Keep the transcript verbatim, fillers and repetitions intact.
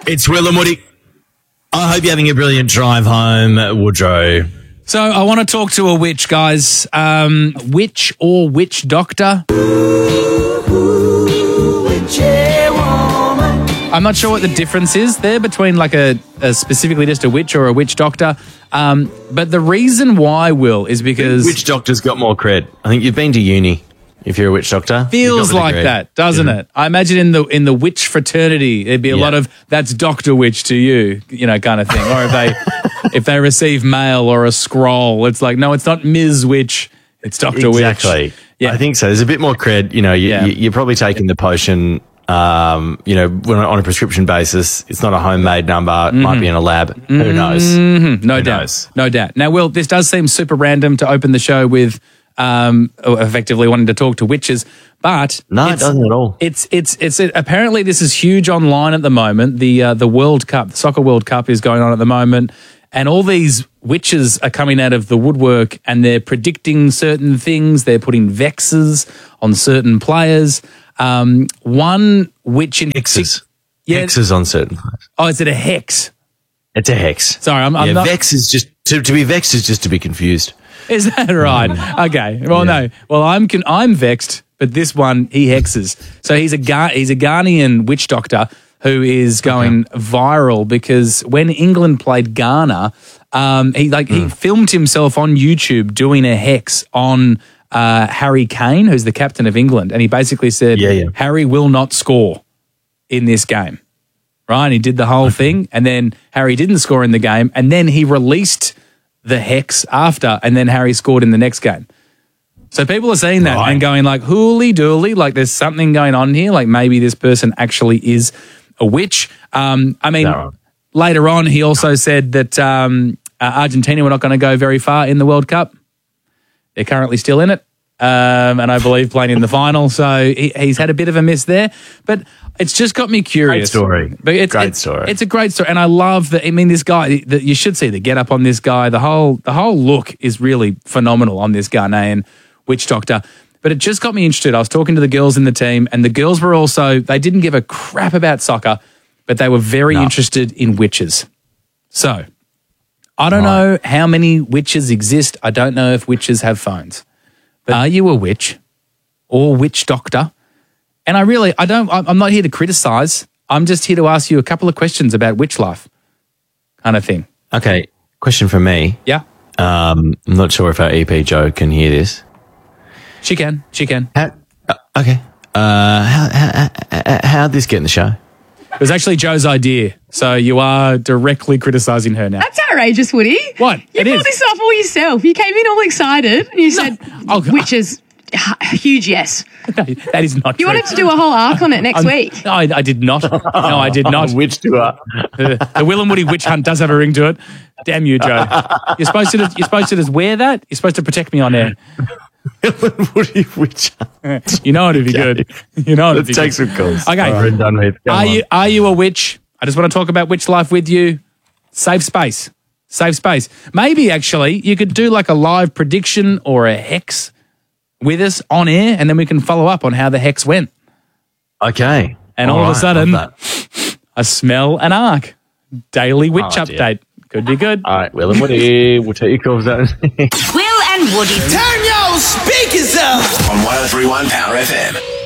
It's Will and Woody. I hope you're having a brilliant drive home, Woodrow. So I want to talk to a witch, guys. Um, witch or witch doctor? I'm not sure what the difference is there between like a, a specifically just a witch or a witch doctor. Um, but the reason why, Will, is because... Witch doctor's got more cred. I think you've been to uni if you're a witch doctor. Feels like that, doesn't yeah. it? I imagine in the in the witch fraternity, there'd be a yeah. lot of, that's Doctor Witch to you, you know, kind of thing. Or if they if they receive mail or a scroll, it's like, no, it's not Miz Witch, it's Doctor Witch. Exactly. Yeah. I think so. There's a bit more cred. You know, you, yeah. you, you're probably taking the potion... Um, you know, when on a prescription basis, it's not a homemade number. It mm-hmm. might be in a lab. Mm-hmm. Who knows? Mm-hmm. No Who doubt. Knows? No doubt. Now, Will, this does seem super random to open the show with um, effectively wanting to talk to witches, but no, it doesn't at all. It's it's it's it, apparently this is huge online at the moment. The uh, the World Cup, the Soccer World Cup, is going on at the moment, and all these witches are coming out of the woodwork, and they're predicting certain things. They're putting vexes on certain players. Um, one witch in hexes, yeah. hexes on certain players. Oh, is it a hex? It's a hex. Sorry, I'm, I'm yeah, not. Vex is just to, to be vexed is just to be confused. Is that right? Okay. Well, yeah. no. Well, I'm con- I'm vexed, but this one he hexes. So he's a Ga- he's a Ghanaian witch doctor who is going okay. viral because when England played Ghana, um, he like mm. he filmed himself on YouTube doing a hex on. Uh, Harry Kane, who's the captain of England, and he basically said, yeah, yeah. Harry will not score in this game, right? And he did the whole thing, and then Harry didn't score in the game, and then he released the hex after, and then Harry scored in the next game. So people are seeing that right. and going like, hooly dooly, like there's something going on here, like maybe this person actually is a witch. Um, I mean, right. later on, he also said that um, uh, Argentina were not going to go very far in the World Cup. They're currently still in it, um, and I believe playing in the final. So he, he's had a bit of a miss there, but it's just got me curious. Great story. But it's, great it's, story. It's a great story, and I love that. I mean, this guy. The, you should see the get up on this guy. The whole the whole look is really phenomenal on this Ghanaian witch doctor. But it just got me interested. I was talking to the girls in the team, and the girls were also. They didn't give a crap about soccer, but they were very no. interested in witches. So. I don't right. know how many witches exist. I don't know if witches have phones. But are you a witch or witch doctor? And I really, I don't, I'm not here to criticize. I'm just here to ask you a couple of questions about witch life kind of thing. Okay. Question from me. Yeah. Um, I'm not sure if our E P Joe can hear this. She can. She can. How, uh, okay. Uh, how, how, how, how'd this get in the show? It was actually Joe's idea, so you are directly criticising her now. That's outrageous, Woody. What? You it brought is. this up all yourself. You came in all excited, and you said, no. oh, witches, huge yes. No, that is not You true. wanted to do a whole arc on it next I'm, week. No, I, I did not. No, I did not. Witch tour. the, the Will and Woody witch hunt does have a ring to it. Damn you, Joe. You're supposed to. You're supposed to just wear that. You're supposed to protect me on air. Woody witch hunt. You know it'd be good. You know it'd be good. Let's take some calls. Okay. All right, done with. Come are on. you Are you a witch? I just want to talk about witch life with you. Safe space. Safe space. Maybe actually you could do like a live prediction or a hex with us on air, and then we can follow up on how the hex went. Okay. And all, all right, of a sudden, I smell an arc. Daily witch oh, update. Could be good. All right, Will and Woody, we'll take your calls out. Will and Woody. Turn your speakers up on one oh three point one Power F M.